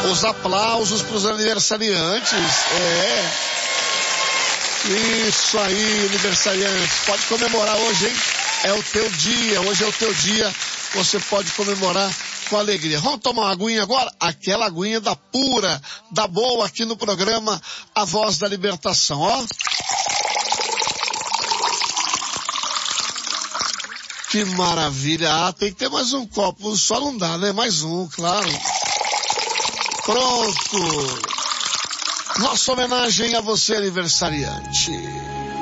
Os aplausos para os aniversariantes. Isso aí, aniversariantes. Pode comemorar hoje, hein? É o teu dia, hoje é o teu dia. Você pode comemorar com alegria. Vamos tomar uma aguinha agora? Aquela aguinha da pura, da boa, aqui no programa A Voz da Libertação, ó. Que maravilha. Tem que ter mais um copo, só não dá, né? Mais um, claro. Pronto. Nossa homenagem a você, aniversariante.